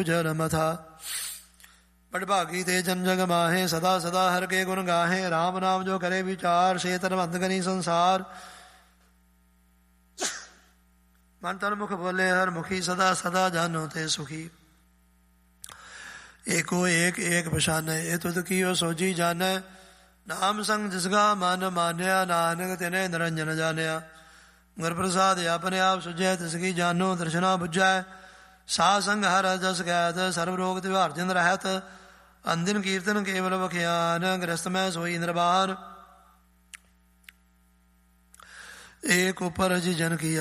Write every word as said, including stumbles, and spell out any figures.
भूजल मथा। बड़भागी ते जन जग माहे, सदा सदा हर के गुण गाहे। राम नाम जो करे विचार, से तरबंध करी संसार। मन तन मुख बोले हर मुखी, सदा सदा जानो ते सुखी। एको एक एक पछानै, ए तुद कियो सोजी जानै। नाम संग जिसका मन मान्या, नानक तिने निरंजन जानिया। गुर प्रसाद अपने आप सुझै, तिसकी जानो दर्शना बुझै। सा संग हर जस कैत, सर्व रोग तिहार जिन रहत। अंदिन कीर्तन केवल बखियान, ग्रस्त में सोई निर्बान। एक ऊपर जी जन की